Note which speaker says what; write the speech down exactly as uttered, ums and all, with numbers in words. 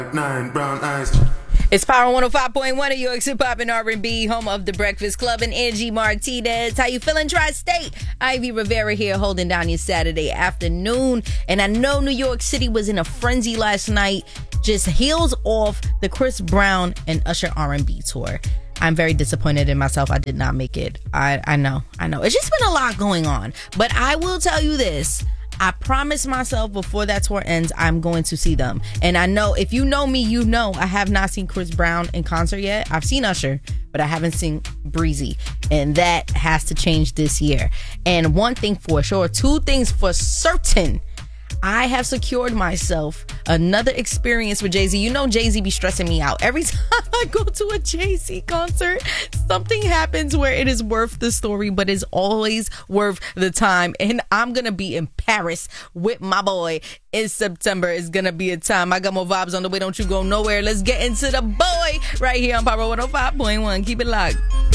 Speaker 1: Nine brown eyes.
Speaker 2: It's Power one oh five point one of New York's hip hop and R and B, home of the Breakfast Club and Angie Martinez. How you feeling, Tri-State? Ivy Rivera here, holding down your Saturday afternoon. And I know New York City was in a frenzy last night, just heels off the Chris Brown and Usher R and B tour. I'm very disappointed in myself. I did not make it. I, I know, I know. It's just been a lot going on. But I will tell you this. I promised myself before that tour ends, I'm going to see them. And I know, if you know me, you know I have not seen Chris Brown in concert yet. I've seen Usher, but I haven't seen Breezy. And that has to change this year. And one thing for sure, two things for certain. I have secured myself another experience with Jay-Z. You know Jay-Z be stressing me out. Every time I go to a Jay-Z concert, something happens where it is worth the story, but it's always worth the time. And I'm going to be in Paris with my boy in September. It's going to be a time. I got more vibes on the way. Don't you go nowhere. Let's get into the boy right here on Power one oh five point one. Keep it locked.